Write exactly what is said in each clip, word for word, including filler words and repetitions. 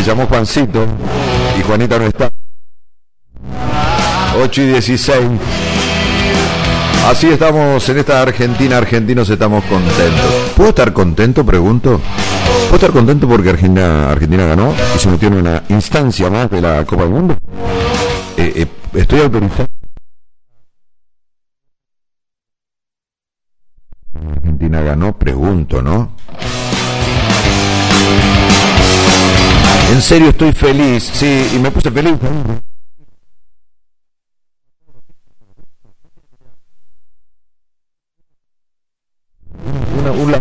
llamó Juancito y Juanita no está. ocho y dieciséis. Así estamos en esta Argentina, argentinos estamos contentos. ¿Puedo estar contento, pregunto? ¿Puedo estar contento porque Argentina, Argentina ganó y se metió en una instancia más de la Copa del Mundo? Eh, eh, estoy autorizado. Argentina ganó, pregunto, ¿no? En serio estoy feliz, sí, y me puse feliz. Una, una...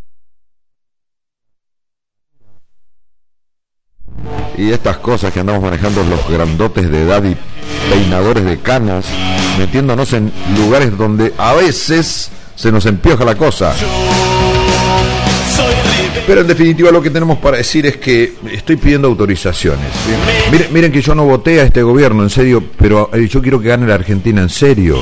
Y estas cosas que andamos manejando los grandotes de edad y peinadores de canas, metiéndonos en lugares donde a veces se nos empioja la cosa. Pero en definitiva lo que tenemos para decir es que estoy pidiendo autorizaciones. Miren, miren que yo no voté a este gobierno, en serio, pero yo quiero que gane la Argentina, en serio.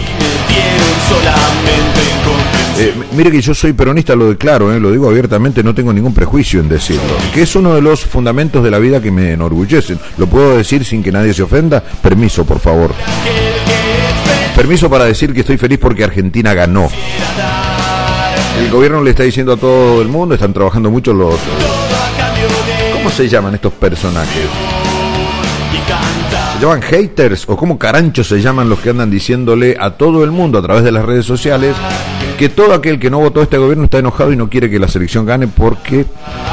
Eh, mire que yo soy peronista, lo declaro, eh, lo digo abiertamente, no tengo ningún prejuicio en decirlo. Que es uno de los fundamentos de la vida que me enorgullecen. ¿Lo puedo decir sin que nadie se ofenda? Permiso, por favor. Permiso para decir que estoy feliz porque Argentina ganó. El gobierno le está diciendo a todo el mundo, están trabajando mucho los... ¿Cómo se llaman estos personajes? ¿Se llaman haters? ¿O cómo caranchos se llaman los que andan diciéndole a todo el mundo a través de las redes sociales que todo aquel que no votó a este gobierno está enojado y no quiere que la selección gane porque...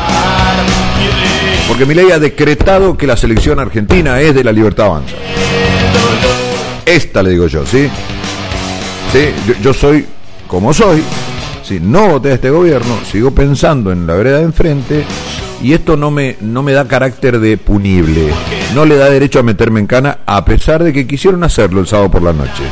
Porque Milei ha decretado que la selección argentina es de la Libertad Avanza. Esta le digo yo, ¿sí? Sí, yo, yo soy como soy. Sí, no voté a este gobierno, sigo pensando en la vereda de enfrente y esto no me, no me da carácter de punible, no le da derecho a meterme en cana a pesar de que quisieron hacerlo el sábado por la noche.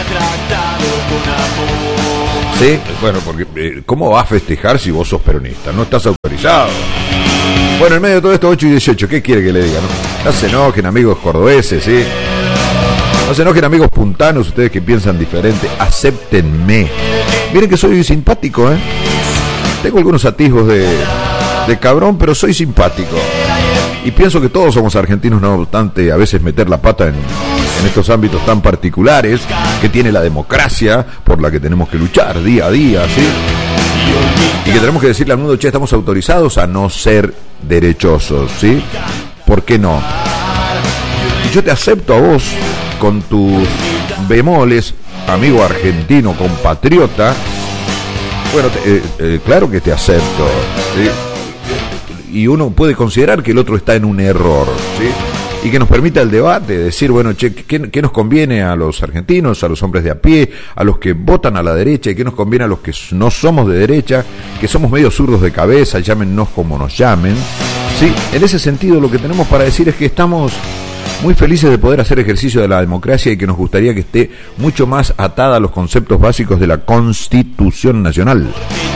Sí, bueno, porque eh, ¿cómo vas a festejar si vos sos peronista? No estás autorizado. Bueno, en medio de todo esto, ocho y dieciocho, ¿qué quiere que le diga? No, no se enojen, amigos cordobeses, ¿sí? No se enojen, amigos puntanos, ustedes que piensan diferente, acéptenme. Miren que soy simpático, ¿eh? Tengo algunos atisbos de, de cabrón, pero soy simpático. Y pienso que todos somos argentinos, no obstante a veces meter la pata en, en estos ámbitos tan particulares que tiene la democracia, por la que tenemos que luchar día a día, ¿sí? Y que tenemos que decirle al mundo, che, estamos autorizados a no ser derechosos, ¿sí? ¿Por qué no? Y yo te acepto a vos con tus bemoles, amigo argentino, compatriota. Bueno, eh, eh, claro que te acepto, ¿sí? Y uno puede considerar que el otro está en un error, ¿sí? Y que nos permita el debate, decir, bueno, che, ¿qué, qué nos conviene a los argentinos, a los hombres de a pie, a los que votan a la derecha, y qué nos conviene a los que no somos de derecha, que somos medio zurdos de cabeza, llámennos como nos llamen, ¿sí? En ese sentido lo que tenemos para decir es que estamos muy felices de poder hacer ejercicio de la democracia y que nos gustaría que esté mucho más atada a los conceptos básicos de la Constitución Nacional.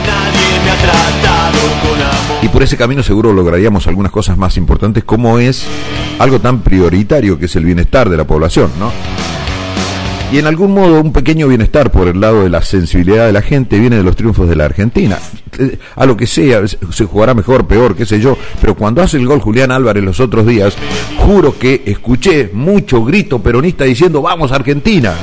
Y por ese camino seguro lograríamos algunas cosas más importantes, como es algo tan prioritario que es el bienestar de la población, ¿no? Y en algún modo un pequeño bienestar por el lado de la sensibilidad de la gente viene de los triunfos de la Argentina. A lo que sea, se jugará mejor, peor, qué sé yo, pero cuando hace el gol Julián Álvarez los otros días, juro que escuché mucho grito peronista diciendo ¡vamos Argentina!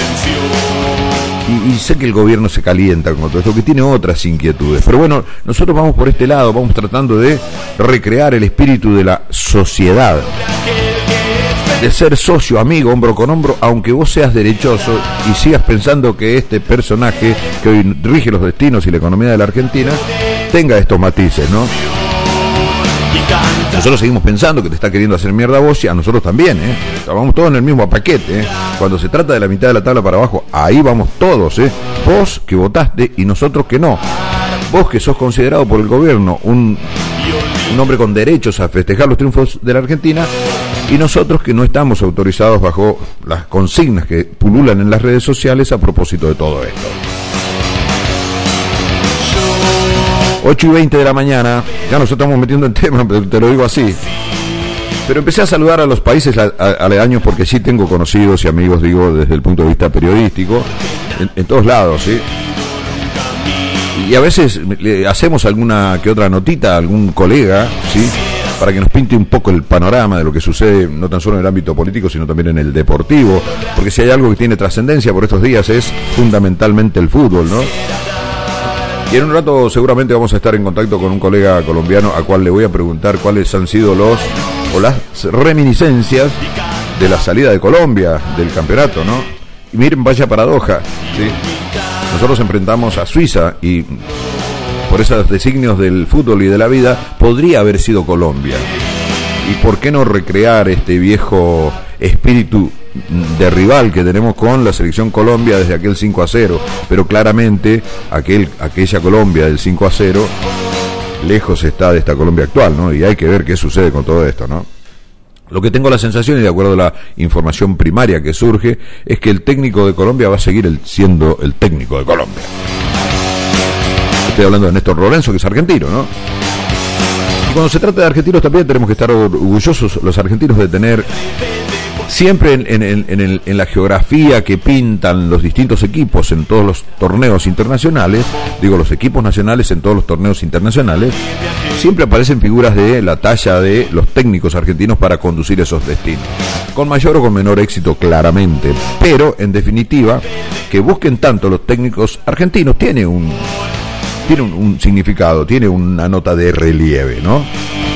Y, y sé que el gobierno se calienta con todo esto, que tiene otras inquietudes. Pero bueno, nosotros vamos por este lado, vamos tratando de recrear el espíritu de la sociedad. De ser socio, amigo, hombro con hombro, aunque vos seas derechoso y sigas pensando que este personaje que hoy rige los destinos y la economía de la Argentina tenga estos matices, ¿no? Nosotros seguimos pensando que te está queriendo hacer mierda a vos y a nosotros también, ¿eh? Vamos todos en el mismo paquete, ¿eh? Cuando se trata de la mitad de la tabla para abajo, ahí vamos todos, ¿eh? Vos que votaste y nosotros que no. Vos que sos considerado por el gobierno un, un hombre con derechos a festejar los triunfos de la Argentina, y nosotros que no estamos autorizados bajo las consignas que pululan en las redes sociales a propósito de todo esto. ocho y veinte de la mañana, ya nos estamos metiendo en tema, pero te lo digo así. Pero empecé a saludar a los países aledaños porque sí tengo conocidos y amigos, digo, desde el punto de vista periodístico, en, en todos lados, ¿sí? Y a veces le hacemos alguna que otra notita a algún colega, ¿sí? para que nos pinte un poco el panorama de lo que sucede no tan solo en el ámbito político, sino también en el deportivo, porque si hay algo que tiene trascendencia por estos días es fundamentalmente el fútbol, ¿no? Y en un rato seguramente vamos a estar en contacto con un colega colombiano a cual le voy a preguntar cuáles han sido los o las reminiscencias de la salida de Colombia del campeonato, ¿no? Y miren, vaya paradoja, ¿sí? Nosotros enfrentamos a Suiza y por esos designios del fútbol y de la vida podría haber sido Colombia. ¿Y por qué no recrear este viejo espíritu de rival que tenemos con la selección Colombia desde aquel cinco a cero? Pero claramente aquel, aquella Colombia del cinco a cero lejos está de esta Colombia actual, ¿no? Y hay que ver qué sucede con todo esto, ¿no? Lo que tengo la sensación, y de acuerdo a la información primaria que surge, es que el técnico de Colombia va a seguir el, siendo el técnico de Colombia. Estoy hablando de Néstor Lorenzo, que es argentino, ¿no? Y cuando se trata de argentinos también tenemos que estar orgullosos los argentinos de tener siempre en, en, en, el, en la geografía que pintan los distintos equipos en todos los torneos internacionales, digo los equipos nacionales en todos los torneos internacionales, siempre aparecen figuras de la talla de los técnicos argentinos para conducir esos destinos, con mayor o con menor éxito claramente, pero en definitiva que busquen tanto los técnicos argentinos tiene un tiene un, un significado, tiene una nota de relieve, ¿no?